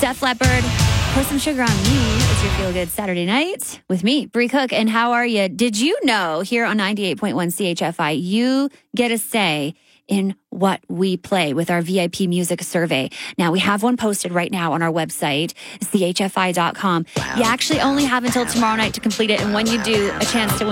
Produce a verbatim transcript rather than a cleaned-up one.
Def Leppard, Pour Some Sugar on Me is your Feel Good Saturday night with me, Brie Cook. And how are you? Did you know here on ninety-eight point one C H F I, you get a say in what we play with our V I P music survey. Now, we have one posted right now on our website, C H F I dot com. Wow. You actually only have until tomorrow night to complete it. And when you do, a chance to win